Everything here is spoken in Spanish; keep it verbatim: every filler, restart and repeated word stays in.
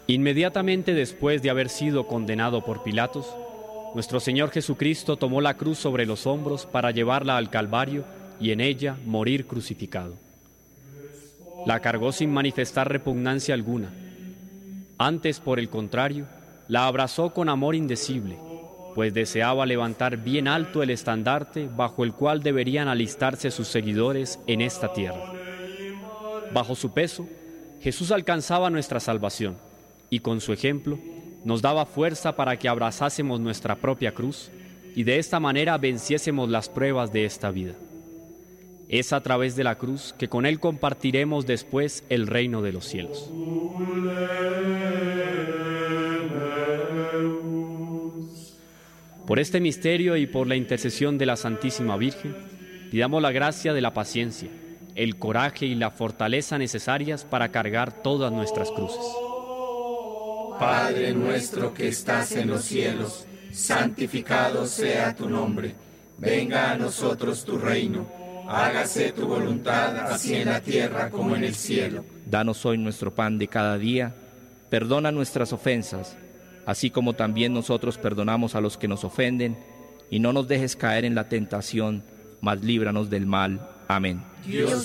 Inmediatamente después de haber sido condenado por Pilatos, nuestro Señor Jesucristo tomó la cruz sobre los hombros para llevarla al Calvario y en ella morir crucificado. La cargó sin manifestar repugnancia alguna. Antes, por el contrario, la abrazó con amor indecible, pues deseaba levantar bien alto el estandarte bajo el cual deberían alistarse sus seguidores en esta tierra. Bajo su peso, Jesús alcanzaba nuestra salvación y con su ejemplo nos daba fuerza para que abrazásemos nuestra propia cruz y de esta manera venciésemos las pruebas de esta vida. Es a través de la cruz que con Él compartiremos después el reino de los cielos. Por este misterio y por la intercesión de la Santísima Virgen, pidamos la gracia de la paciencia, el coraje y la fortaleza necesarias para cargar todas nuestras cruces. Padre nuestro que estás en los cielos, santificado sea tu nombre. Venga a nosotros tu reino. Hágase tu voluntad, así en la tierra como en el cielo. Danos hoy nuestro pan de cada día. Perdona nuestras ofensas, así como también nosotros perdonamos a los que nos ofenden. Y no nos dejes caer en la tentación, mas líbranos del mal. Amén. Dios